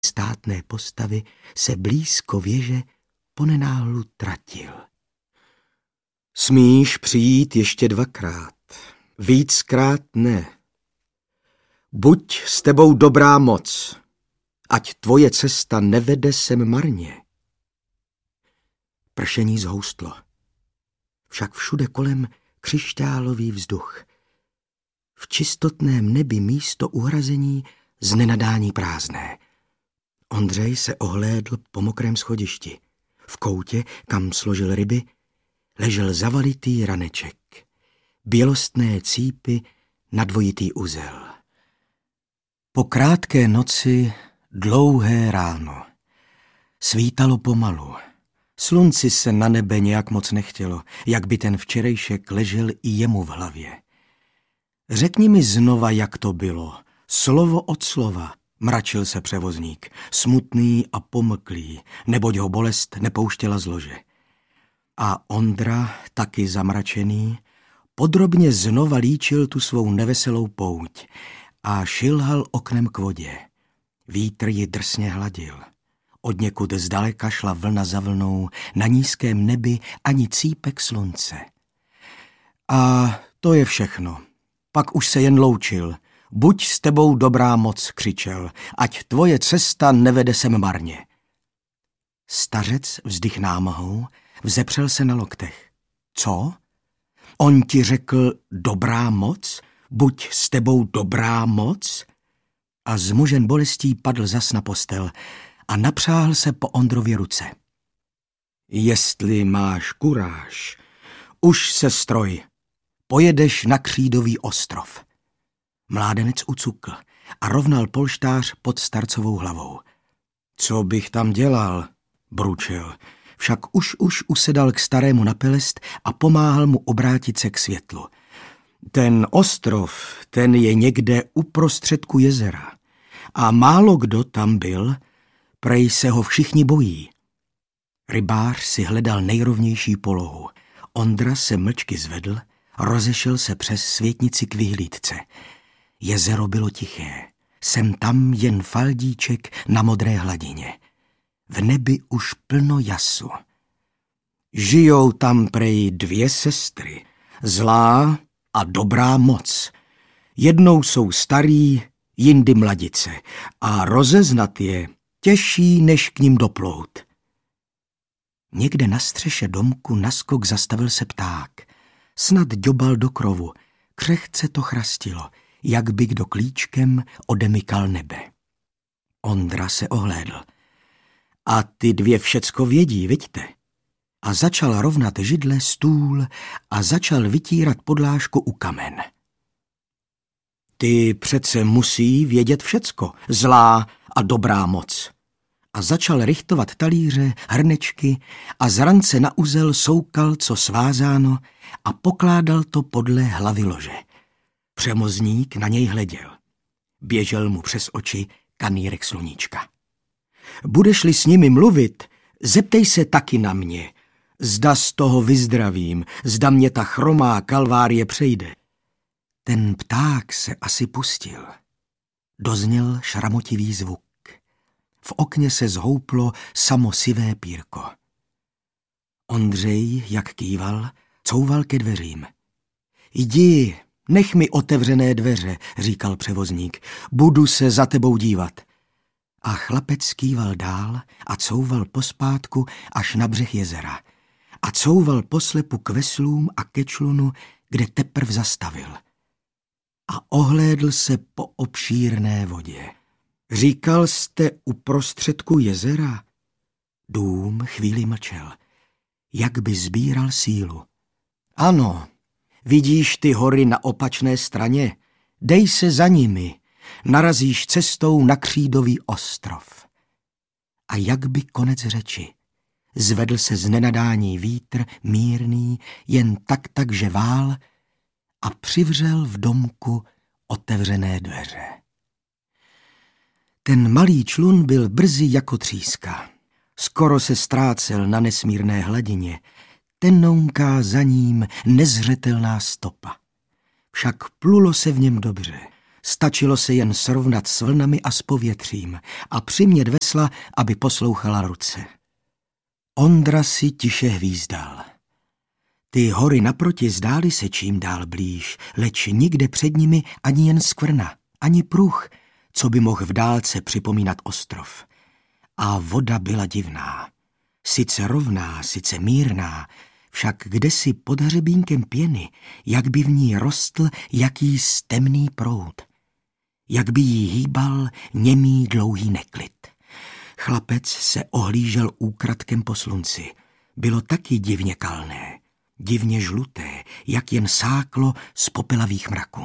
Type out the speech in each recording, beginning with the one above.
státné postavy se blízko věže ponenáhlu tratil. Smíš přijít ještě 2krát, víckrát ne. Buď s tebou dobrá moc, ať tvoje cesta nevede sem marně. Pršení zhoustlo, však všude kolem křišťálový vzduch. V čistotném nebi místo uhrazení znenadání prázdné. Ondřej se ohlédl po mokrém schodišti. V koutě, kam složil ryby, ležel zavalitý raneček. Bělostné cípy na dvojitý uzel. Po krátké noci dlouhé ráno. Svítalo pomalu. Slunci se na nebe nějak moc nechtělo, jak by ten včerejšek ležel i jemu v hlavě. Řekni mi znova, jak to bylo. Slovo od slova, mračil se převozník, smutný a pomlklý, neboť ho bolest nepouštěla z lože. A Ondra, taky zamračený, podrobně znova líčil tu svou neveselou pouť a šilhal oknem k vodě. Vítr ji drsně hladil. Odněkud zdaleka šla vlna za vlnou, na nízkém nebi ani cípek slunce. A to je všechno. Pak už se jen loučil. Buď s tebou dobrá moc, křičel, ať tvoje cesta nevede sem marně. Stařec vzdych námahou, vzepřel se na loktech. Co? On ti řekl dobrá moc? Buď s tebou dobrá moc? A zmužen bolestí padl zas na postel a napřáhl se po Ondrově ruce. Jestli máš kuráž, už se stroj, pojedeš na Křídový ostrov. Mládenec ucukl a rovnal polštář pod starcovou hlavou. Co bych tam dělal, bručil, však už usedal k starému na pelest a pomáhal mu obrátit se k světlu. Ten ostrov, ten je někde uprostředku jezera a málo kdo tam byl, prej se ho všichni bojí. Rybář si hledal nejrovnější polohu. Ondra se mlčky zvedl, rozešel se přes světnici k vyhlídce. Jezero bylo tiché, sem tam jen faldíček na modré hladině. V nebi už plno jasu. Žijou tam prej 2 sestry, zlá a dobrá moc. Jednou jsou starý, jindy mladice a rozeznat je těžší, než k ním doplout. Někde na střeše domku naskok zastavil se pták. Snad ďobal do krovu, křehce to chrastilo, jak by kdo klíčkem odemykal nebe. Ondra se ohlédl. A ty 2 všecko vědí, viďte? A začal rovnat židle, stůl a začal vytírat podlážku u kamen. Ty přece musí vědět všecko, zlá a dobrá moc. A začal richtovat talíře, hrnečky a z rance na uzel soukal, co svázáno, a pokládal to podle hlavy lože. Přemozník na něj hleděl. Běžel mu přes oči kanýrek sluníčka. Budeš-li s nimi mluvit, zeptej se taky na mě. Zda z toho vyzdravím, zda mě ta chromá kalvárie přejde. Ten pták se asi pustil. Dozněl šramotivý zvuk. V okně se zhouplo samo sivé pírko. Ondřej, jak kýval, couval ke dveřím. Jdi, nech mi otevřené dveře, říkal převozník, budu se za tebou dívat. A chlapec kýval dál a couval pospátku až na břeh jezera. A couval poslepu k veslům a ke člunu, kde teprv zastavil. A ohlédl se po obšírné vodě. Říkal jste uprostředku jezera? Dům chvíli mlčel, jak by sbíral sílu. Ano, vidíš ty hory na opačné straně? Dej se za nimi, narazíš cestou na Křídový ostrov. A jak by konec řeči. Zvedl se z nenadání vítr, mírný, jen tak ževál a přivřel v domku otevřené dveře. Ten malý člun byl brzy jako tříska. Skoro se ztrácel na nesmírné hladině, tenounká za ním nezřetelná stopa. Však plulo se v něm dobře, Stačilo se jen srovnat s vlnami a s povětřím a přimět vesla, aby poslouchala ruce. Ondra si tiše hvízdal. Ty hory naproti zdály se čím dál blíž, leč nikde před nimi ani jen skvrna, ani pruh, co by mohl v dálce připomínat ostrov. A voda byla divná. Sice rovná, sice mírná, však kdesi pod hřebínkem pěny, jak by v ní rostl jakýs temný proud. Jak by jí hýbal němý dlouhý neklid. Chlapec se ohlížel úkradkem po slunci. Bylo taky divně kalné, divně žluté, jak jen sáklo z popelavých mraků.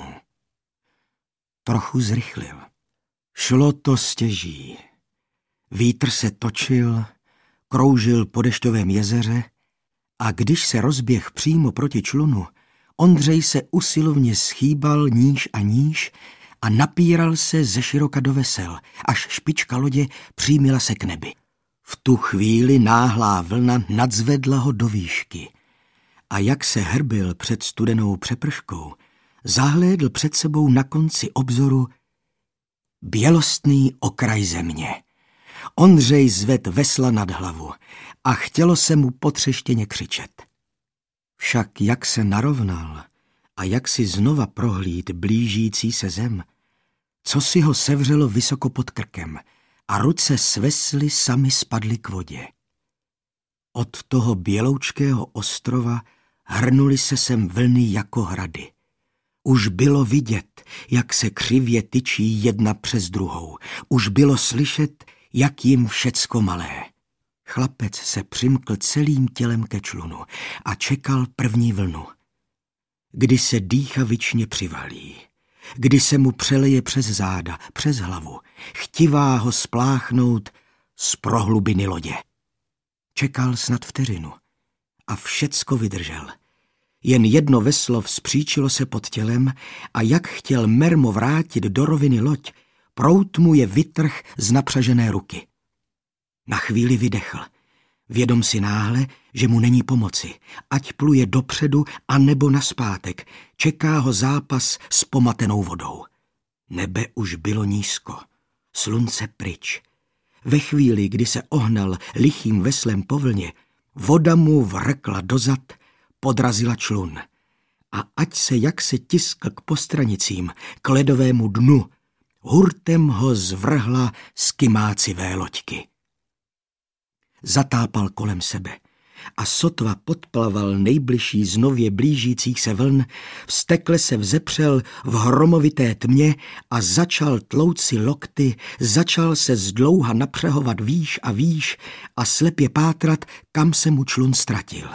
Trochu zrychlil. Šlo to stěží. Vítr se točil, kroužil po dešťovém jezeře a když se rozběh přímo proti člunu, Ondřej se usilovně schýbal níž a níž a napíral se ze široka do vesel, až špička lodě přímila se k nebi. V tu chvíli náhlá vlna nadzvedla ho do výšky a jak se hrbil před studenou přeprškou, zahlédl před sebou na konci obzoru bělostný okraj země. Ondřej zved vesla nad hlavu a chtělo se mu potřeštěně křičet. Však jak se narovnal a jak si znova prohlíd blížící se zem, co si ho sevřelo vysoko pod krkem a ruce s vesly sami spadly k vodě. Od toho běloučkého ostrova hrnuly se sem vlny jako hrady. Už bylo vidět, jak se křivě tyčí jedna přes druhou. Už bylo slyšet, jak jim všecko malé. Chlapec se přimkl celým tělem ke člunu a čekal první vlnu. Kdy se dýchavičně přivalí, kdy se mu přeleje přes záda, přes hlavu, chtivá ho spláchnout z prohlubiny lodě. Čekal snad vteřinu a všecko vydržel. Jen jedno veslo vzpříčilo se pod tělem a jak chtěl mermo vrátit do roviny loď, prout mu je vytrh z napřažené ruky. Na chvíli vydechl, vědom si náhle, že mu není pomoci, ať pluje dopředu a nebo naspátek, čeká ho zápas s pomatenou vodou. Nebe už bylo nízko, slunce pryč. Ve chvíli, kdy se ohnal lichým veslem po vlně, voda mu vrkla dozad, podrazila člun. A ať se jak se tiskl k postranicím, k ledovému dnu, hurtem ho zvrhla z kymácivé loďky. Zatápal kolem sebe a sotva podplaval nejbližší z nově blížících se vln, vztekle se vzepřel v hromovité tmě a začal tlouct si lokty, začal se zdlouha napřehovat výš a výš a slepě pátrat, kam se mu člun ztratil.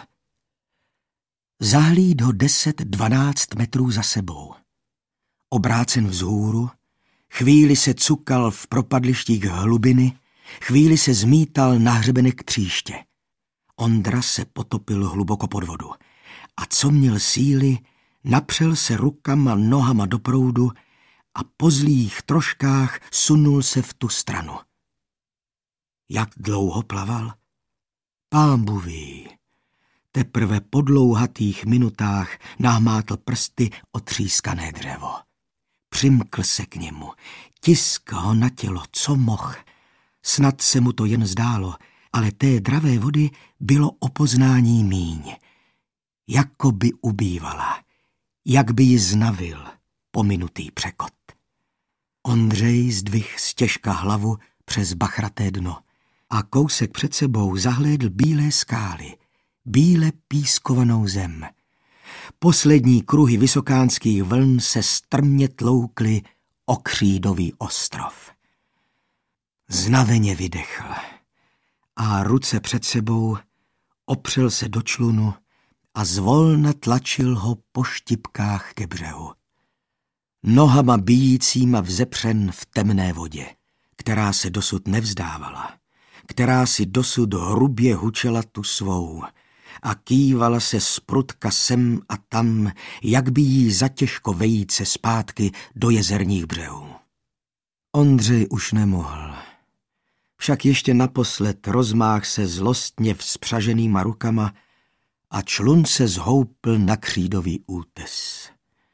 Zahlíd ho 10-12 metrů za sebou. Obrácen vzhůru, chvíli se cukal v propadlištích hlubiny, chvíli se zmítal na hřebenek tříště. Ondra se potopil hluboko pod vodu a co měl síly, napřel se rukama, nohama do proudu a po zlých troškách sunul se v tu stranu. Jak dlouho plaval? Pánbůh ví. Teprve po dlouhatých minutách nahmátl prsty otřískané dřevo. Přimkl se k němu, tiskl ho na tělo, co mohl. Snad se mu to jen zdálo, ale té dravé vody bylo o poznání míň. Jako by ubývala, jak by ji znavil pominutý překot. Ondřej zdvih stěžka hlavu přes bachraté dno a kousek před sebou zahlédl bílé skály, bíle pískovanou zem. Poslední kruhy vysokánských vln se strmě tloukly o křídový ostrov. Znaveně vydechl a ruce před sebou opřel se do člunu a zvolna tlačil ho po štipkách ke břehu. Nohama bijícíma vzepřen v temné vodě, která se dosud nevzdávala, která si dosud hrubě hučela tu svou a kývala se zprudka sem a tam, jak by jí zatěžko vejít se zpátky do jezerních břehů. Ondřej už nemohl. Však ještě naposled rozmáh se zlostně vzpřaženýma rukama a člun se zhoupl na křídový útes.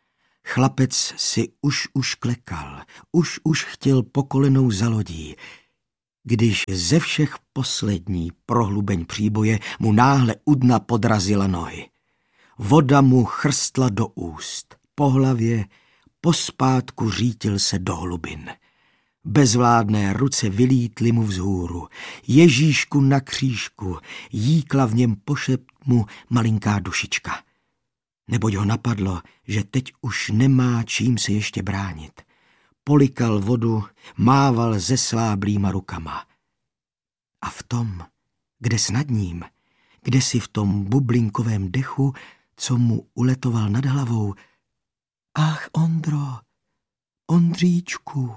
Chlapec si už klekal, už chtěl po kolenou za lodí, když ze všech poslední prohlubeň příboje mu náhle u dna podrazila nohy. Voda mu chrstla do úst, po hlavě, pospátku řítil se do hlubin. Bezvládné ruce vylítly mu vzhůru. Ježíšku na křížku, jíkla v něm po šeptmu malinká dušička. Neboť ho napadlo, že teď už nemá čím se ještě bránit. Polikal vodu, mával zesláblýma rukama. A v tom, kde snad ním, kde si v tom bublinkovém dechu, co mu uletoval nad hlavou, ach, Ondro, Ondříčku,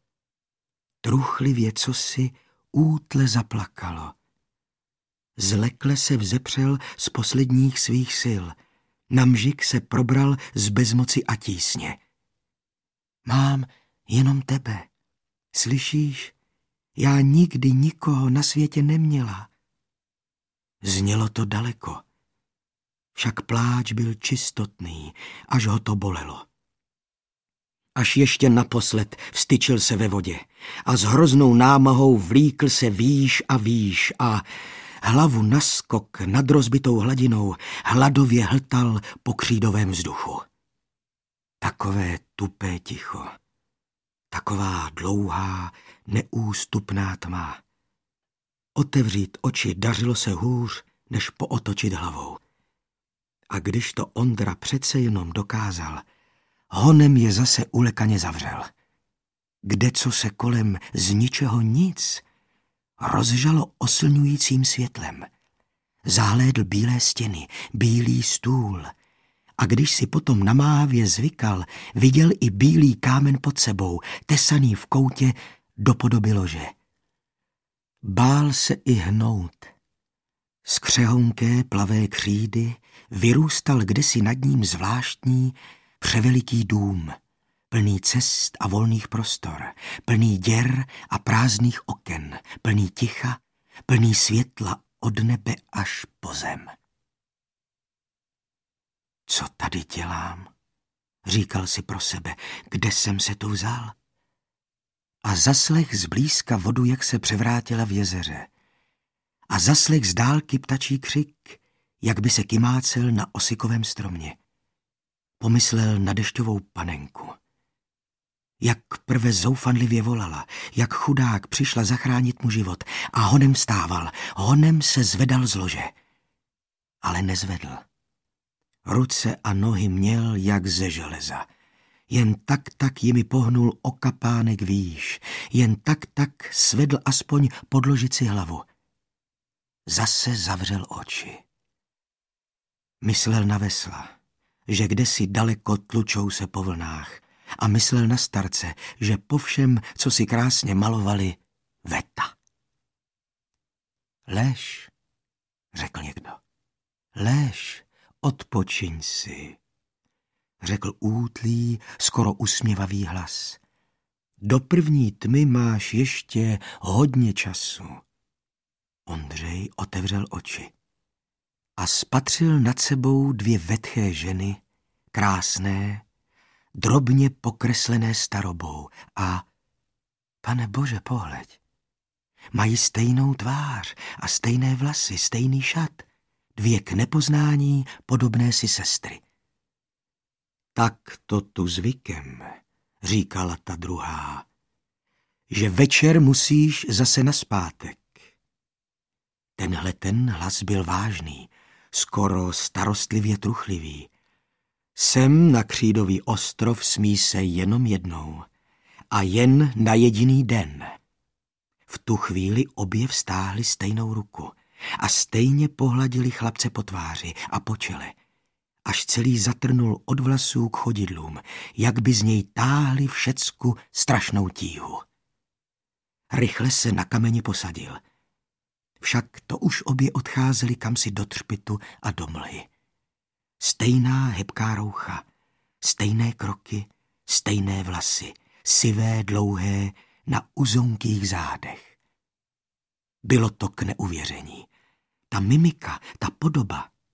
truchlivě cosi útle zaplakalo. Zlekle se vzepřel z posledních svých sil. Na mžik se probral z bezmoci a tísně. Mám jenom tebe. Slyšíš? Já nikdy nikoho na světě neměla. Znělo to daleko. Však pláč byl čistotný, až ho to bolelo. Až ještě naposled vstyčil se ve vodě a s hroznou námahou vlíkl se výš a hlavu naskok nad rozbitou hladinou hladově hltal po křídovém vzduchu. Takové tupé ticho, taková dlouhá, neústupná tma. Otevřít oči dařilo se hůř, než pootočit hlavou. A když to Ondra přece jenom dokázal, honem je zase ulekaně zavřel. Kdeco se kolem z ničeho nic rozžalo oslňujícím světlem. Zahlédl bílé stěny, bílý stůl a když si potom namáhavě zvykal, viděl i bílý kámen pod sebou, tesaný v koutě do podoby lože. Bál se i hnout. Z křehonké plavé křídy vyrůstal kdesi nad ním zvláštní, převeliký dům, plný cest a volných prostor, plný děr a prázdných oken, plný ticha, plný světla od nebe až po zem. Co tady dělám? Říkal si pro sebe, kde jsem se tu vzal? A zaslech zblízka vodu, jak se převrátila v jezeře. A zaslech z dálky ptačí křik, jak by se kymácel na osikovém stromě. Pomyslel na dešťovou panenku. Jak prve zoufalivě volala, jak chudák přišla zachránit mu život a honem vstával, honem se zvedal z lože. Ale nezvedl. Ruce a nohy měl jak ze železa. Jen tak jimi pohnul o kapánek výš, jen tak svedl aspoň podložit si hlavu. Zase zavřel oči. Myslel na vesla, že kdesi daleko tlučou se po vlnách, a myslel na starce, že po všem, co si krásně malovali, veta. Lež, řekl někdo. Lež, odpočiň si, řekl útlý, skoro usměvavý hlas. Do první tmy máš ještě hodně času. Ondřej otevřel oči a spatřil nad sebou dvě vetché ženy, krásné, drobně pokreslené starobou a, pane Bože, pohleď, mají stejnou tvář a stejné vlasy, stejný šat, dvě k nepoznání podobné si sestry. Tak to tu zvykem, říkala ta druhá, že večer musíš zase naspátek. Ten hlas byl vážný, skoro starostlivě truchlivý. Sem na Křídový ostrov smí se jenom jednou a jen na jediný den. V tu chvíli obě vztáhly stejnou ruku a stejně pohladili chlapce po tváři a po čele, až celý zatrnul od vlasů k chodidlům, jak by z něj táhli všecku strašnou tíhu. Rychle se na kameni posadil. Však to už obě odcházeli kamsi do třpitu a do mlhy. Stejná hebká roucha, stejné kroky, stejné vlasy, sivé, dlouhé, na uzonkých zádech. Bylo to k neuvěření. Ta mimika, ta podoba,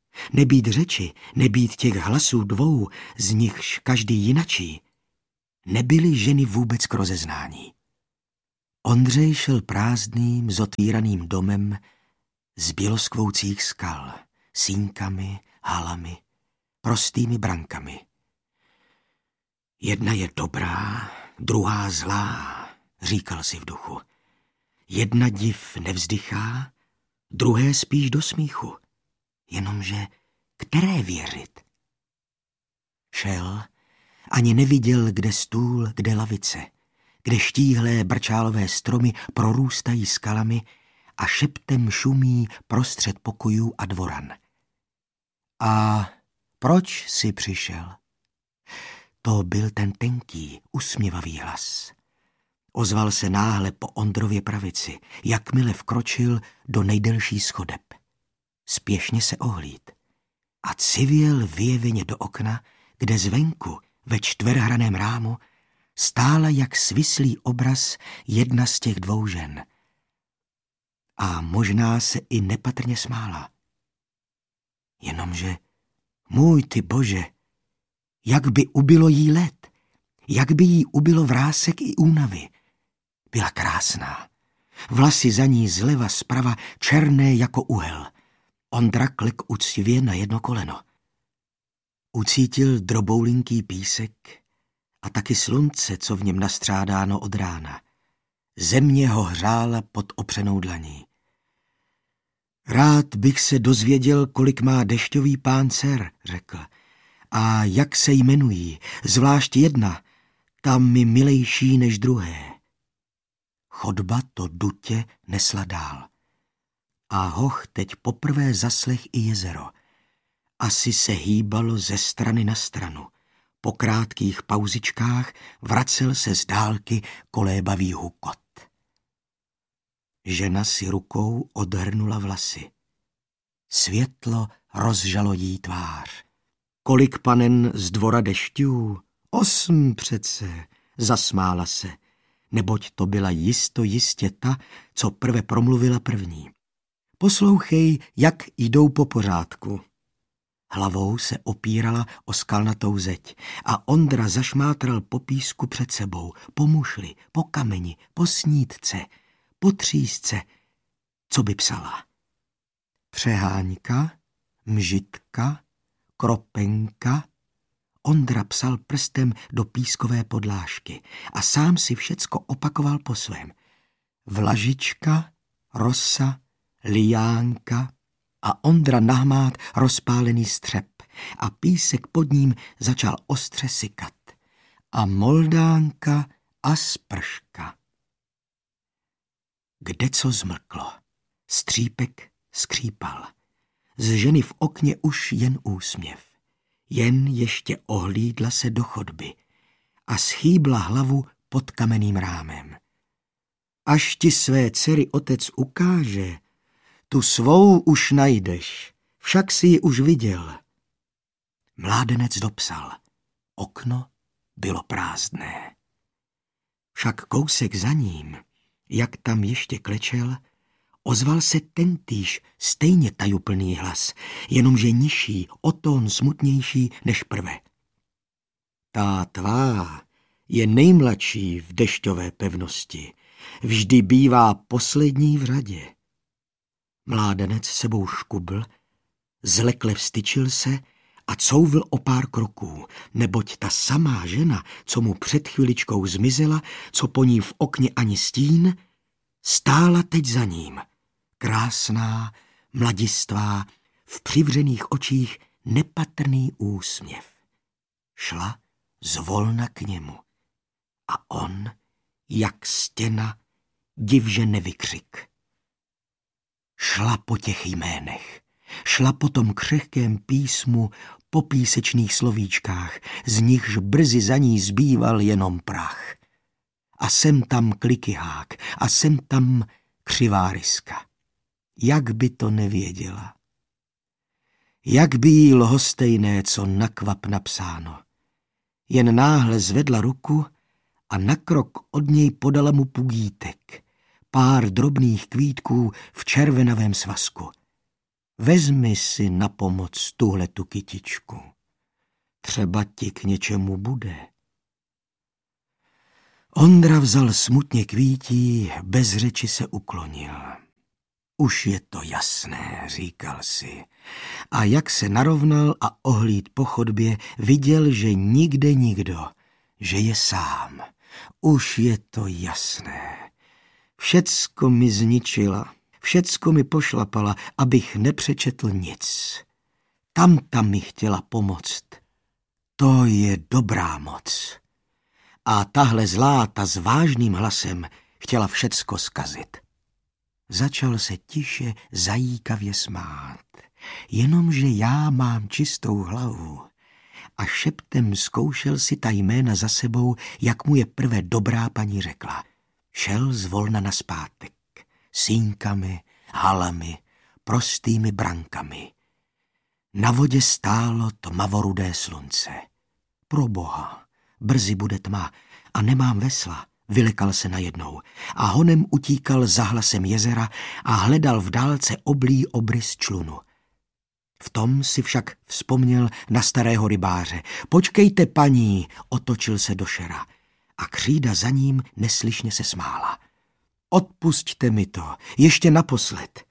nebýt řeči, nebýt těch hlasů dvou, z nichž každý jinačí, nebyly ženy vůbec k rozeznání. Ondřej šel prázdným, zotvíraným domem z běloskvoucích skal, sínkami, halami, prostými brankami. Jedna je dobrá, druhá zlá, říkal si v duchu. Jedna div nevzdychá, druhé spíš do smíchu. Jenomže které věřit? Šel, ani neviděl, kde stůl, kde lavice, kde štíhlé brčálové stromy prorůstají skalami a šeptem šumí prostřed pokojů a dvoran. A proč jsi přišel? To byl ten tenký, usměvavý hlas. Ozval se náhle po Ondrově pravici, jakmile vkročil do nejdelší schodeb. Spěšně se ohlíd a civěl vyjeveně do okna, kde zvenku, ve čtverhraném rámu, stála jak svislý obraz jedna z těch dvou žen. A možná se i nepatrně smála. Jenomže, můj ty Bože, jak by ubylo jí let, jak by jí ubylo vrásek i únavy. Byla krásná. Vlasy za ní zleva zprava černé jako uhel. Ondra klek uctivě na jedno koleno. Ucítil droboulinký písek a taky slunce, co v něm nastřádáno od rána. Země ho hřála pod opřenou dlaní. Rád bych se dozvěděl, kolik má dešťový pán dcer, řekl. A jak se jmenují, zvlášť jedna, tam mi milejší než druhé. Chodba to dutě nesla dál. A hoch teď poprvé zaslech i jezero. Asi se hýbalo ze strany na stranu. Po krátkých pauzičkách vracel se z dálky kolébavý hukot. Žena si rukou odhrnula vlasy. Světlo rozžalo jí tvář. Kolik panen z dvora dešťů? 8 přece, zasmála se, neboť to byla jistě ta, co prve promluvila první. Poslouchej, jak jdou po pořádku. Hlavou se opírala o skalnatou zeď a Ondra zašmátral po písku před sebou, po mušli, po kameni, po snídce, po třísce, co by psala. Přeháňka, mžitka, kropenka. Ondra psal prstem do pískové podlážky a sám si všecko opakoval po svém. Vlažička, rosa, liánka a Ondra nahmát rozpálený střep a písek pod ním začal ostře sykat. A moldánka a sprška. Kde co zmlklo. Střípek skřípal. Z ženy v okně už jen úsměv. Jen ještě ohlídla se do chodby a schýbla hlavu pod kamenným rámem. Až ti své dcery otec ukáže, tu svou už najdeš, však si ji už viděl. Mládenec dopsal. Okno bylo prázdné. Však kousek za ním, jak tam ještě klečel, ozval se tentýž stejně tajuplný hlas, jenomže nižší, o tón smutnější než prve. Ta tvá je nejmladší v dešťové pevnosti, vždy bývá poslední v řadě. Mládenec sebou škubl, zlekle vstyčil se a couvl o pár kroků, neboť ta samá žena, co mu před chviličkou zmizela, co po ní v okně ani stín, stála teď za ním. Krásná, mladistvá, v přivřených očích nepatrný úsměv. Šla zvolna k němu a on, jak stěna, divže nevykřik. Šla po těch jménech, šla po tom křehkém písmu, po písečných slovíčkách, z nichž brzy za ní zbýval jenom prach. A sem tam klikyhák, a sem tam křivá ryska. Jak by to nevěděla? Jak by jí lhostejné, co na kvap napsáno. Jen náhle zvedla ruku a na krok od něj podala mu pugítek, pár drobných kvítků v červenavém svazku. vezmi si na pomoc tuhletu kytičku. Třeba ti k něčemu bude. Ondra vzal smutně kvítí, bez řeči se uklonil. Už je to jasné, říkal si. A jak se narovnal a ohlíd po chodbě, viděl, že nikde nikdo, že je sám. Už je to jasné. Všecko mi zničila, všecko mi pošlapala, abych nepřečetl nic. Tam mi chtěla pomoct. To je dobrá moc. A tahle zlá, ta s vážným hlasem chtěla všecko zkazit. Začal se tiše, zajíkavě smát. Jenomže já mám čistou hlavu. A šeptem zkoušel si ta jména za sebou, jak mu je prvé dobrá paní řekla. Šel zvolna naspátek, síňkami, halami, prostými brankami. Na vodě stálo tmavorudé slunce. Proboha, brzy bude tma a nemám vesla, vylekal se najednou a honem utíkal za hlasem jezera a hledal v dálce oblý obrys člunu. V tom si však vzpomněl na starého rybáře. Počkejte, paní, otočil se do šera a křída za ním neslyšně se smála. Odpusťte mi to, ještě naposled.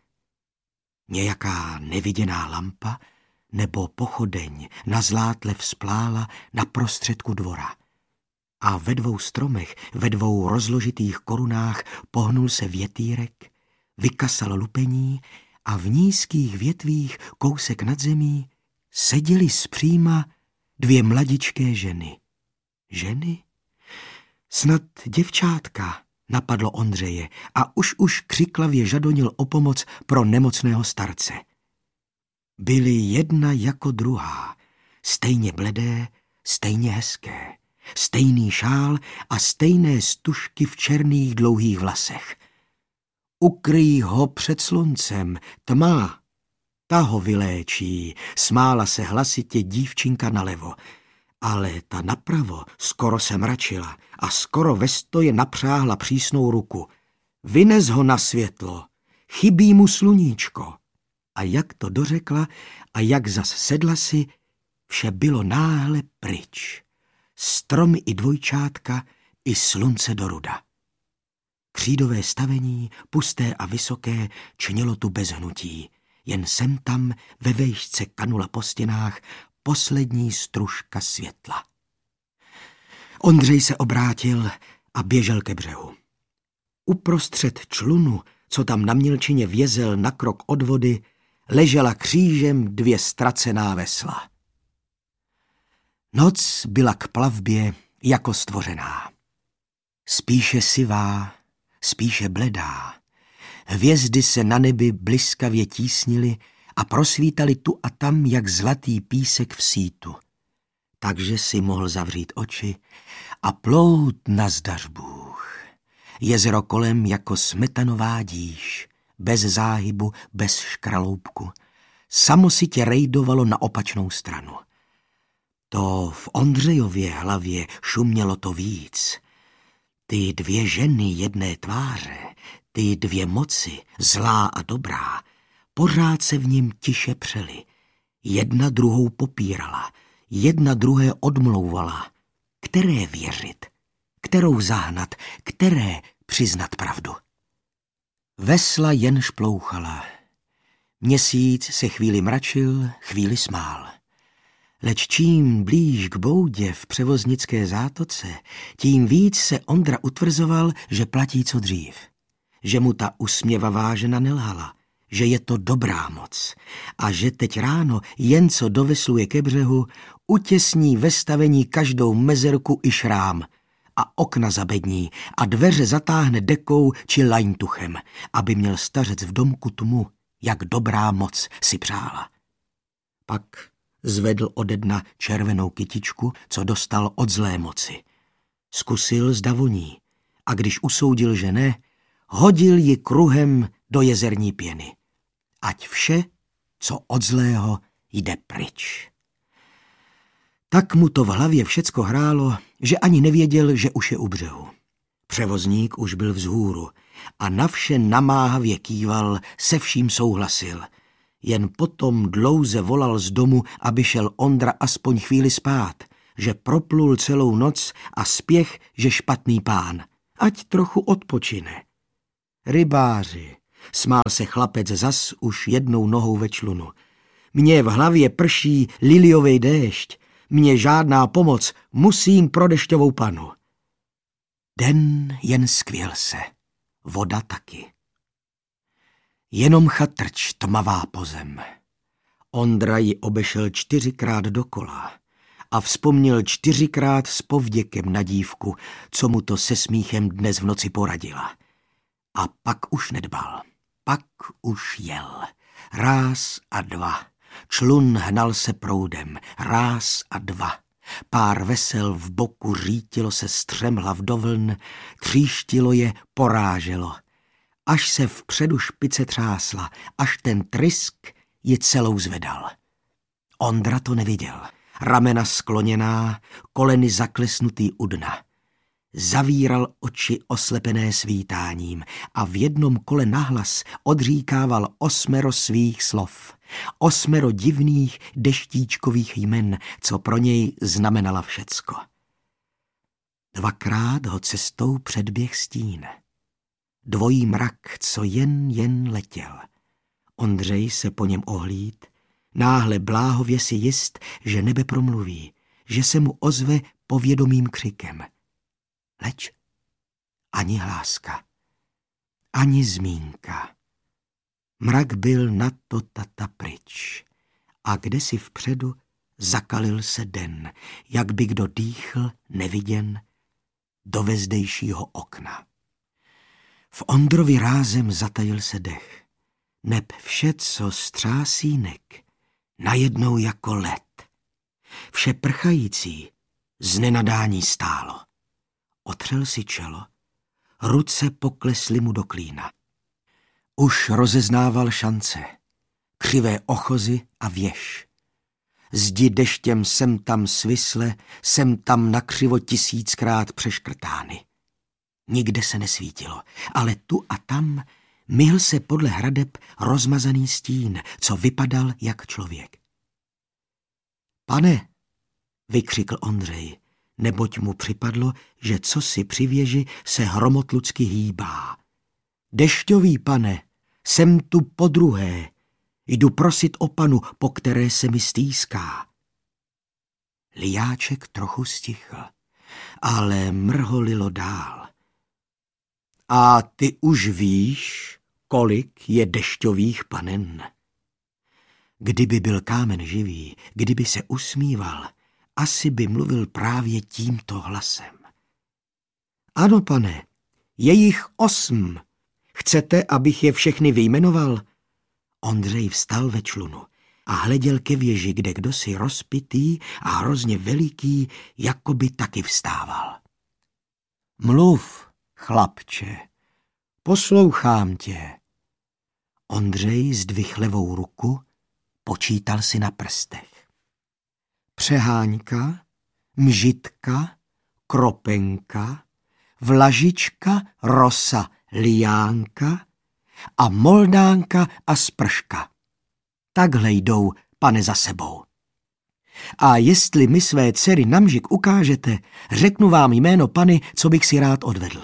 Nějaká neviděná lampa nebo pochodeň na zlátle vzplála na prostředku dvora. A ve dvou stromech, ve dvou rozložitých korunách pohnul se větýrek, vykasal lupení a v nízkých větvích kousek nad zemí seděly zpříma dvě mladičké ženy. Ženy? Snad děvčátka, napadlo Ondřeje a už křiklavě žadonil o pomoc pro nemocného starce. Byly jedna jako druhá, stejně bledé, stejně hezké, stejný šál a stejné stužky v černých dlouhých vlasech. Ukryj ho před sluncem, tma, ta ho vyléčí, smála se hlasitě dívčinka nalevo. Ale ta napravo skoro se mračila a skoro ve stoje napřáhla přísnou ruku. Vynes ho na světlo, chybí mu sluníčko. A jak to dořekla a jak zas sedla si, vše bylo náhle pryč. Stromy i dvojčátka, i slunce do ruda. Křídové stavení, pusté a vysoké, čnělo tu bez hnutí. Jen sem tam ve vejšce kanula po stěnách poslední stružka světla. Ondřej se obrátil a běžel ke břehu. Uprostřed člunu, co tam na mělčině vězel na krok od vody, ležela křížem dvě ztracená vesla. Noc byla k plavbě jako stvořená. Spíše sivá, spíše bledá. Hvězdy se na nebi bliskavě tísnily a prosvítali tu a tam jak zlatý písek v sítu. Takže si mohl zavřít oči a plout nazdař Bůh. Jezero kolem jako smetanová díž, bez záhybu, bez škraloupku. Samo si tě rejdovalo na opačnou stranu. To v Ondřejově hlavě šumělo to víc. Ty dvě ženy jedné tváře, ty dvě moci, zlá a dobrá, pořád se v něm tiše přely. Jedna druhou popírala, jedna druhé odmlouvala. Které věřit, kterou zahnat, které přiznat pravdu. Vesla jen šplouchala. Měsíc se chvíli mračil, chvíli smál. Leč čím blíž k boudě v převoznické zátoce, tím víc se Ondra utvrzoval, že platí co dřív. Že mu ta usměvavá žena nelhala, že je to dobrá moc a že teď ráno, jen co dovesluje ke břehu, utěsní ve stavení každou mezerku i šrám a okna zabední a dveře zatáhne dekou či lajntuchem, aby měl stařec v domku tmu, jak dobrá moc si přála. Pak zvedl ode dna červenou kytičku, co dostal od zlé moci. Zkusil, zda voní, a když usoudil, že ne, hodil ji kruhem do jezerní pěny. Ať vše, co od zlého, jde pryč. Tak mu to v hlavě všecko hrálo, že ani nevěděl, že už je u břehu. Převozník už byl vzhůru a na vše namáhavě kýval, se vším souhlasil. Jen potom dlouze volal z domu, aby šel Ondra aspoň chvíli spát, že proplul celou noc a spěch, že špatný pán. Ať trochu odpočine. Rybáři, smál se chlapec zas už jednou nohou ve člunu. Mně v hlavě prší liliovej déšť, mně žádná pomoc, musím pro dešťovou panu. Den jen skvěl se, voda taky. Jenom chatrč tmavá pozem. Ondra ji obešel 4krát dokola a vzpomněl 4krát s povděkem na dívku, co mu to se smíchem dnes v noci poradila. A pak už nedbal, pak už jel. Ráz a dva. Člun hnal se proudem, ráz a dva. Pár vesel v boku řítilo se střemhlav do vln, tříštilo je, poráželo. Až se vpředu špice třásla, až ten trysk ji celou zvedal. Ondra to neviděl. Ramena skloněná, koleny zaklesnutý u dna. Zavíral oči oslepené svítáním a v jednom kole nahlas odříkával 8 svých slov. 8 divných deštíčkových jmen, co pro něj znamenala všecko. 2krát ho cestou předběh stín. Dvojí mrak, co jen letěl. Ondřej se po něm ohlíd, náhle bláhově si jist, že nebe promluví, že se mu ozve povědomým křikem. Leč ani hláska, ani zmínka. Mrak byl na to tata pryč a kdesi vpředu zakalil se den, jak by kdo dýchl neviděn do vezdejšího okna. V Ondrovi rázem zatajil se dech, neb vše, co střásínek, najednou jako led. Vše prchající z nenadání stálo. Otřel si čelo, ruce poklesly mu do klína. Už rozeznával šance, křivé ochozy a věž. Zdi deštěm sem tam svisle, sem tam nakřivo 1000krát přeškrtány. Nikde se nesvítilo, ale tu a tam myhl se podle hradeb rozmazaný stín, co vypadal jak člověk. Pane, vykřikl Ondřej, neboť mu připadlo, že cosi při věži se hromotlucky hýbá. Dešťový pane, jsem tu podruhé, jdu prosit o panu, po které se mi stýská. Lijáček trochu stichl, ale mrholilo dál. A ty už víš, kolik je dešťových panen? Kdyby byl kámen živý, kdyby se usmíval, asi by mluvil právě tímto hlasem. Ano, pane, je jich 8. Chcete, abych je všechny vyjmenoval? Ondřej vstal ve člunu a hleděl ke věži, kde kdosi rozpitý a hrozně veliký, jako by taky vstával. Mluv, chlapče, poslouchám tě. Ondřej zdvihl levou ruku, počítal si na prstech. Přeháňka, Mžitka, Kropenka, Vlažička, Rosa, Liánka a Moldánka a Sprška. Takhle jdou, pane, za sebou. A jestli mi své dcery na mžik ukážete, řeknu vám jméno pany, co bych si rád odvedl.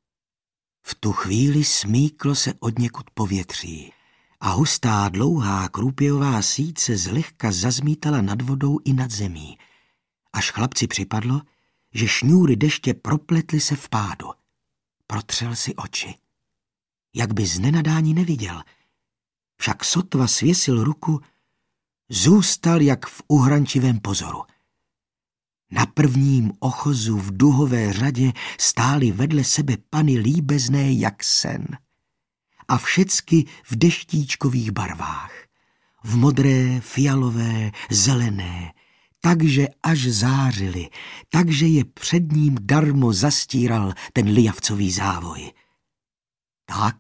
V tu chvíli smíklo se odněkud povětří a hustá, dlouhá krůpějová síť se zlehka zazmítala nad vodou i nad zemí, až chlapci připadlo, že šňůry deště propletly se v pádu. Protřel si oči. Jak by z nenadání neviděl, však sotva svěsil ruku, zůstal jak v uhrančivém pozoru. Na prvním ochozu v duhové řadě stály vedle sebe pany líbezné jak sen. A všecky v deštíčkových barvách. V modré, fialové, zelené, takže až zářily, takže je před ním darmo zastíral ten lijavcový závoj. Tak,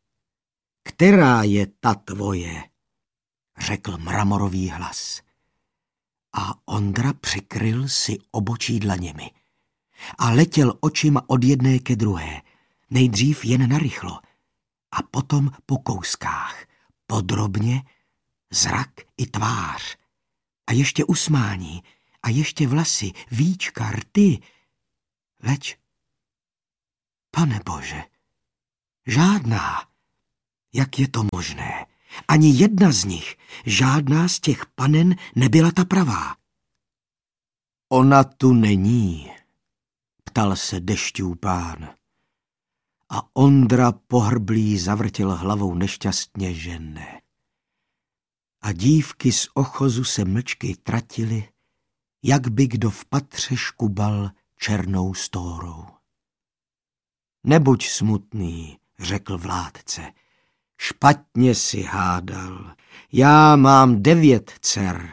která je ta tvoje? Řekl mramorový hlas. A Ondra přikryl si obočí dlaněmi a letěl očima od jedné ke druhé, nejdřív jen narychlo a potom po kouskách, podrobně zrak i tvář. A ještě usmání, a ještě vlasy, víčka, rty. Leč, Pane Bože, žádná. Jak je to možné? Ani jedna z nich, žádná z těch panen nebyla ta pravá. Ona tu není, ptal se Dešťů Pán. A Ondra pohrblý zavrtěl hlavou nešťastně, že ne. A dívky z ochozu se mlčky tratily, jak by kdo v patře škubal černou stórou. Nebuď smutný, řekl vládce, špatně si hádal, já mám 9 dcer.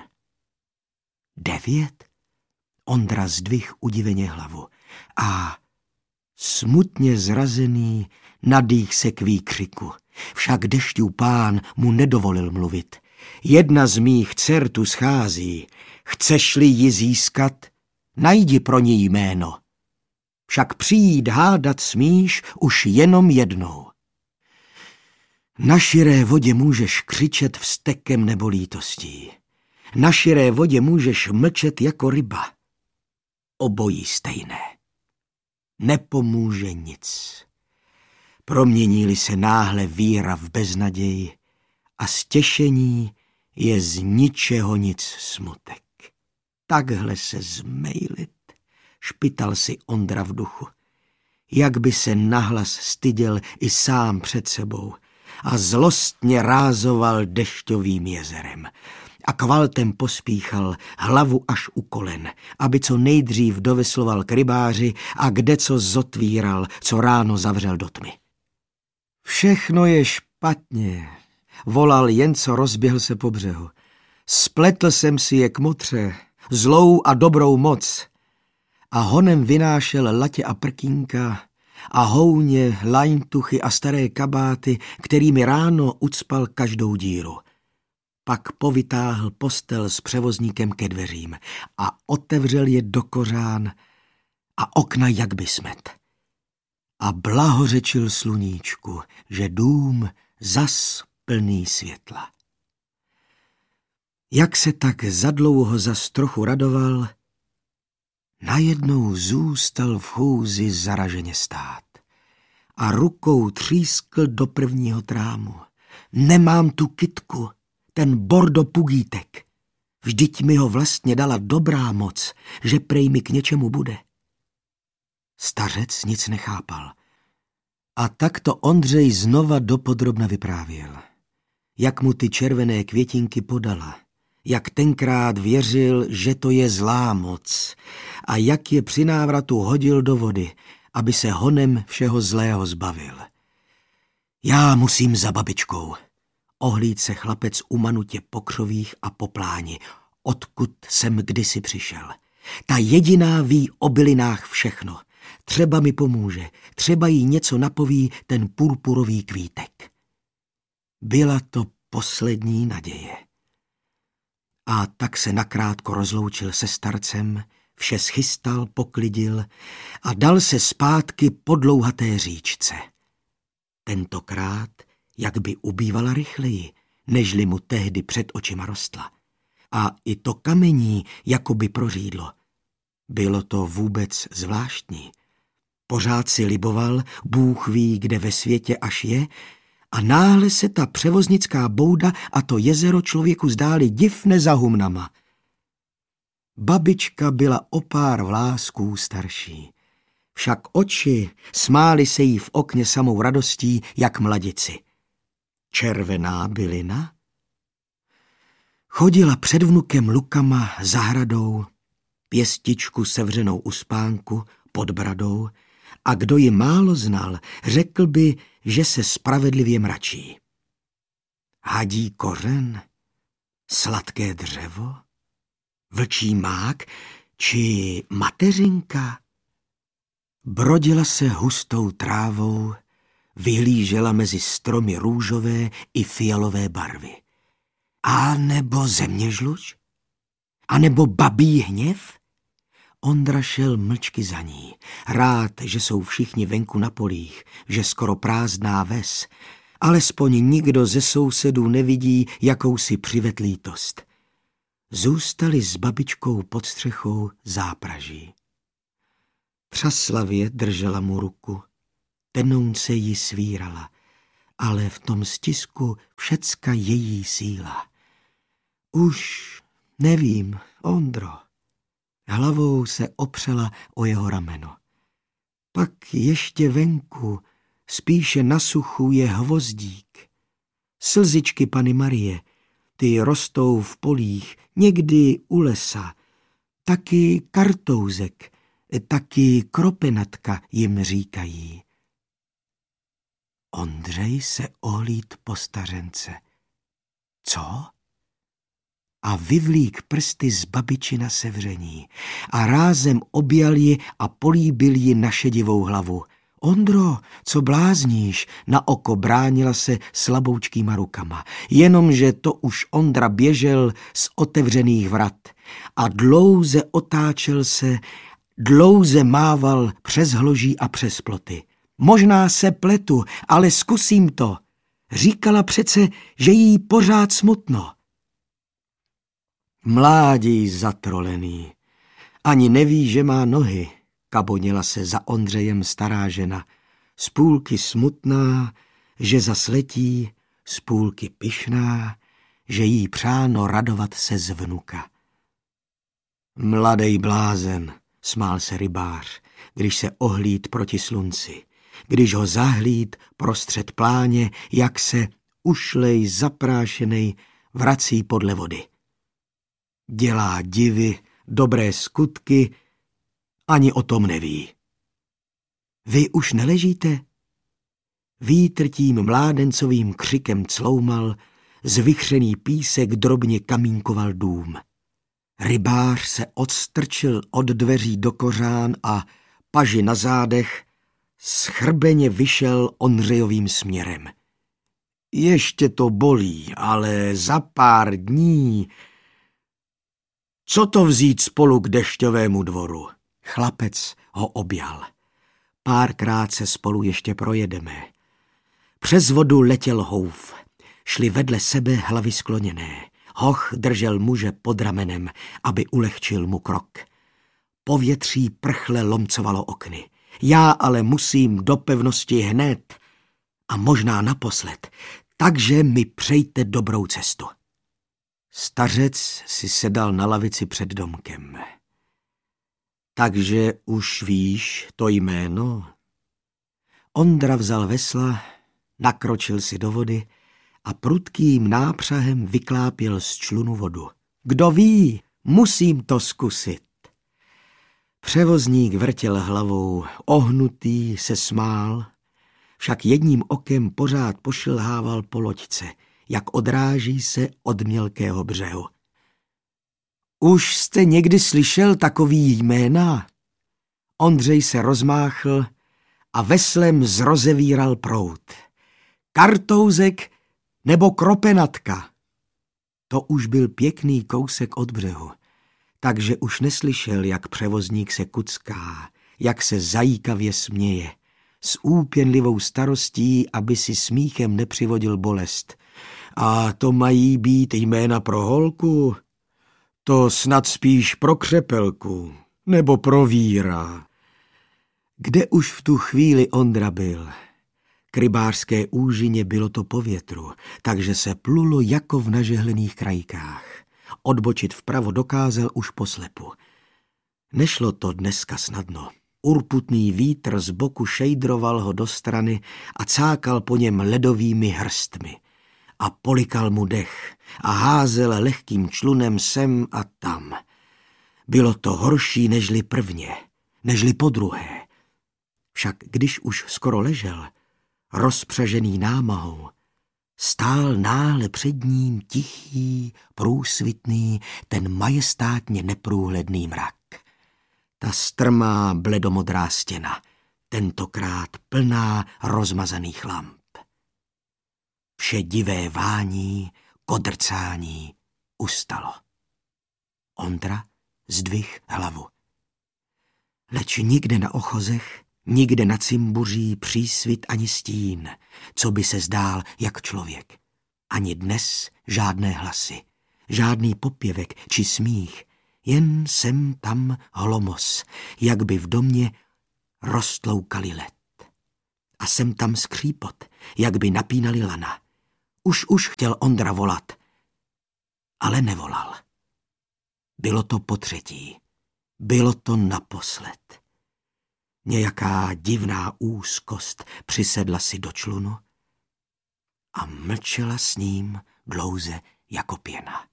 9? Ondra zdvih udiveně hlavu a smutně zrazený nadých se k výkřiku. Však Dešťů Pán mu nedovolil mluvit. Jedna z mých dcer tu schází. Chceš-li ji získat, najdi pro ní jméno. Však přijít hádat smíš už jenom jednou. Na širé vodě můžeš křičet vztekem nebo lítostí. Na širé vodě můžeš mlčet jako ryba. Obojí stejné. Nepomůže nic. Promění-li se náhle víra v beznaději a stěšení je z ničeho nic smutek. Takhle se zmejlit, špital si Ondra v duchu. Jak by se nahlas styděl i sám před sebou a zlostně rázoval dešťovým jezerem. A kvaltem pospíchal hlavu až u kolen, aby co nejdřív dovesloval k rybáři a kde co zotvíral, co ráno zavřel do tmy. Všechno je špatně, volal jen co rozběhl se po břehu. Spletl jsem si je k motře, zlou a dobrou moc. A honem vynášel latě a prkínka a houně, lajntuchy a staré kabáty, kterými ráno ucpal každou díru. Pak povytáhl postel s převozníkem ke dveřím a otevřel je do kořán a okna jak by smet. A blahořečil sluníčku, že dům zas plný světla. Jak se tak zadlouho zas trochu radoval, najednou zůstal v chůzi zaraženě stát a rukou třískl do prvního trámu. Nemám tu kytku, ten bordo pugítek. Vždyť mi ho vlastně dala dobrá moc, že prej mi k něčemu bude. Stařec nic nechápal. A tak to Ondřej znova dopodrobna vyprávěl. Jak mu ty červené květinky podala, jak tenkrát věřil, že to je zlá moc a jak je při návratu hodil do vody, aby se honem všeho zlého zbavil. Já musím za babičkou. Ohlíd se chlapec umanutě po křovích a po pláni, odkud jsem kdysi přišel. Ta jediná ví o bylinách všechno. Třeba mi pomůže, třeba jí něco napoví ten purpurový kvítek. Byla to poslední naděje. A tak se nakrátko rozloučil se starcem, vše schystal, poklidil a dal se zpátky po dlouhaté říčce. Tentokrát jak by ubývala rychleji, nežli mu tehdy před očima rostla. A i to kamení jako by prořídlo. Bylo to vůbec zvláštní. Pořád si liboval, Bůh ví, kde ve světě až je, a náhle se ta převoznická bouda a to jezero člověku zdály divne za humnama. Babička byla o pár vlásků starší. Však oči smály se jí v okně samou radostí, jak mladici. Červená bylina? Chodila před vnukem lukama, zahradou, pěstičku sevřenou u spánku, pod bradou, a kdo ji málo znal, řekl by, že se spravedlivě mračí. Hadí kořen, sladké dřevo, vlčí mák či mateřinka? Brodila se hustou trávou, vyhlížela mezi stromy růžové i fialové barvy. A nebo zeměžluč? A nebo babí hněv? Ondra šel mlčky za ní, rád, že jsou všichni venku na polích, že skoro prázdná ves, Alespoň nikdo ze sousedů nevidí jakousi přivetlítost. Zůstali s babičkou pod střechou zápraží. Třaslavě držela mu ruku, tenounce ji svírala, ale v tom stisku všecka její síla. Už nevím, Ondro. Hlavou se opřela o jeho rameno. Pak ještě venku, spíše na suchu, je hvozdík. Slzičky Panny Marie, ty rostou v polích, někdy u lesa. Taky kartouzek, taky kropenatka jim říkají. Ondřej se ohlíd po stařence. Co? A vyvlík prsty z babičina sevření a rázem objal ji a políbil ji na šedivou hlavu. Ondro, co blázníš? Na oko bránila se slaboučkýma rukama, jenomže to už Ondra běžel z otevřených vrat a dlouze otáčel se, dlouze mával přes hloží a přes ploty. Možná se pletu, ale zkusím to. Říkala přece, že jí pořád smutno. Mládí zatrolený. Ani neví, že má nohy, kabonila se za Ondřejem stará žena. Z půlky smutná, že zasletí, z půlky pyšná, že jí přáno radovat se z vnuka. Mladej blázen, smál se rybář, když se ohlíd proti slunci, když ho zahlíd prostřed pláně, jak se ušlej zaprášenej vrací podle vody. Dělá divy, dobré skutky, ani o tom neví. Vy už neležíte? Vítr tím mládencovým křikem cloumal, zvichřený písek drobně kamínkoval dům. Rybář se odstrčil od dveří do kořán a paži na zádech schrbeně vyšel Ondřejovým směrem. Ještě to bolí, ale za pár dní... Co to vzít spolu k dešťovému dvoru? Chlapec ho objal. Párkrát se spolu ještě projedeme. Přes vodu letěl houf. Šli vedle sebe hlavy skloněné. Hoch držel muže pod ramenem, aby ulehčil mu krok. Povětří prchle lomcovalo okny. Já ale musím do pevnosti hned a možná naposled, takže mi přejte dobrou cestu. Stařec si sedal na lavici před domkem. Takže už víš to jméno? Ondra vzal vesla, nakročil si do vody a prudkým nápřahem vyklápěl z člunu vodu. Kdo ví, musím to zkusit. Převozník vrtěl hlavou, ohnutý se smál, však jedním okem pořád pošilhával po loďce, jak odráží se od mělkého břehu. Už jste někdy slyšel takový jména? Ondřej se rozmáchl a veslem zrozevíral proud. Kartouzek nebo kropenatka? To už byl pěkný kousek od břehu, takže už neslyšel, jak převozník se kucká, jak se zajíkavě směje, s úpěnlivou starostí, aby si smíchem nepřivodil bolest. A to mají být jména pro holku? To snad spíš pro křepelku, nebo pro víra. Kde už v tu chvíli Ondra byl? K rybářské úžině bylo to po větru, takže se plulo jako v nažehlených krajkách. Odbočit vpravo dokázal už poslepu. Nešlo to dneska snadno. Urputný vítr z boku šejdroval ho do strany a cákal po něm ledovými hrstmi. A polikal mu dech a házel lehkým člunem sem a tam. Bylo to horší nežli prvně, nežli podruhé. Však když už skoro ležel, rozpřažený námahou, stál náhle před ním tichý, průsvitný, ten majestátně neprůhledný mrak. Ta strmá bledomodrá stěna, tentokrát plná rozmazaných lamp. Vše divé vání, kodrcání ustalo. Ondra zdvih hlavu. Leč nikde na ochozech Nikde na cimbuří přísvit ani stín, co by se zdál jak člověk. Ani dnes žádné hlasy, žádný popěvek či smích, jen sem tam hlomos, jak by v domě roztloukali led. A sem tam skřípot, jak by napínali lana. Už chtěl Ondra volat, ale nevolal. Bylo to potřetí, bylo to naposled. Nějaká divná úzkost přisedla si do člunu a mlčela s ním dlouze jako pěna.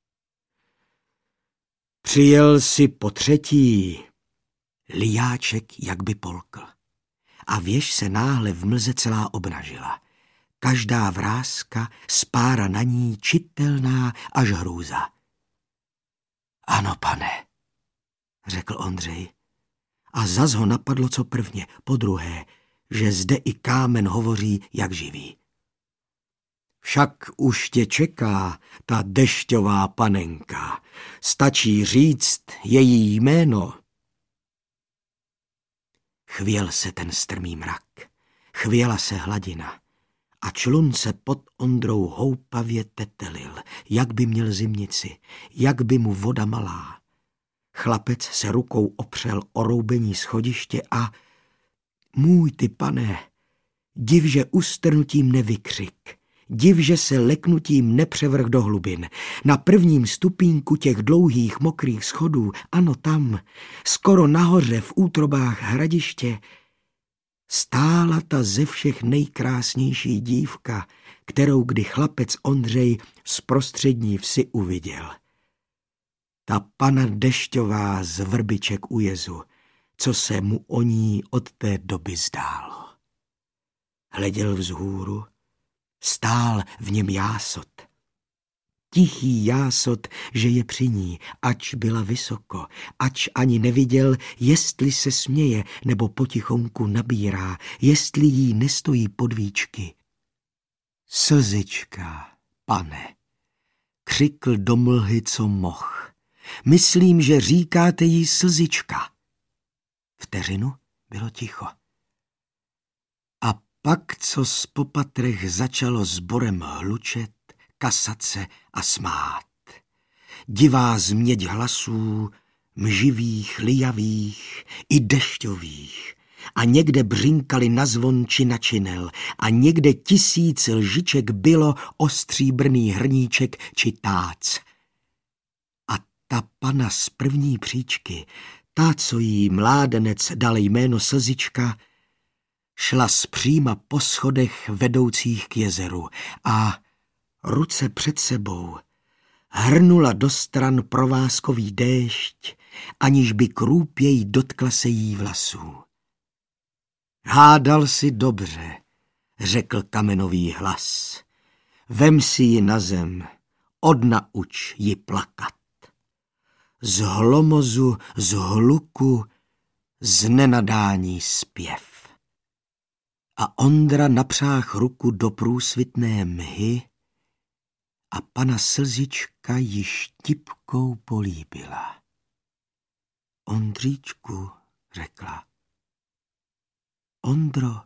Přijel si potřetí, lijáček jak by polkl. A věž se náhle v mlze celá obnažila. Každá vrázka, spára na ní čitelná až hrůza. Ano, pane, řekl Ondřej. A zas ho napadlo co prvně, podruhé, že zde i kámen hovoří jak živý. Však už tě čeká ta dešťová panenka. Stačí říct její jméno. Chvěl se ten strmý mrak, chvěla se hladina a člun se pod Ondrou houpavě tetelil, jak by měl zimnici, jak by mu voda malá. Chlapec se rukou opřel o roubení schodiště a můj ty pane, div, že ustrnutím nevykřik, div, že se leknutím nepřevrh do hlubin. Na prvním stupínku těch dlouhých mokrých schodů, ano tam, skoro nahoře v útrobách hradiště, stála ta ze všech nejkrásnější dívka, kterou kdy chlapec Ondřej z prostřední vsi uviděl. Ta pana Dešťová z Vrbiček u jezu, co se mu o ní od té doby zdálo. Hleděl vzhůru, stál v něm jásot. Tichý jásot, že je při ní, ač byla vysoko, ač ani neviděl, jestli se směje nebo potichonku nabírá, jestli jí nestojí podvíčky. Slzička, pane, křikl do mlhy, co moh. Myslím, že říkáte jí slzička. Vteřinu bylo ticho. A pak, co z popatrech začalo sborem hlučet, kasat se a smát. Divá změť hlasů, mživých, lijavých i dešťových. A někde břinkali na zvon či na činel. A někde 1000 lžiček bylo o stříbrný hrníček či tác. A ta pana z první příčky, ta, co jí mládenec dal jméno Slzička, šla zpříma po schodech vedoucích k jezeru a ruce před sebou hrnula do stran provázkový déšť, aniž by krůpěj dotkla se jí vlasů. Hádal si dobře, řekl kamenový hlas. Vem si ji na zem, odnauč ji plakat. Z hlomozu, z hluku, z nenadání zpěv. A Ondra napřáh ruku do průsvitné mhy a pana Slzička již tipkou políbila. Ondříčku, řekla. Ondro.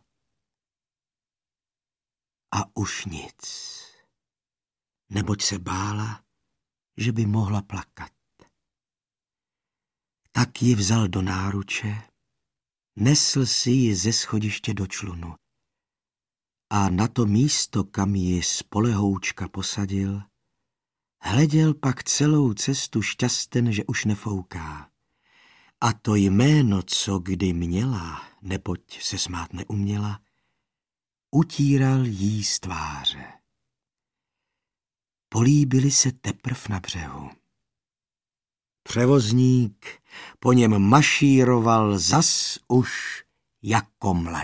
A už nic, neboť se bála, že by mohla plakat. Tak ji vzal do náruče, nesl si ji ze schodiště do člunu a na to místo, kam ji spolehoučka posadil, hleděl pak celou cestu šťasten, že už nefouká. A to jméno, co kdy měla, neboť se smát neuměla, utíral jí z tváře. Políbili se teprv na břehu. Převozník po něm mašíroval zas už jako mladý.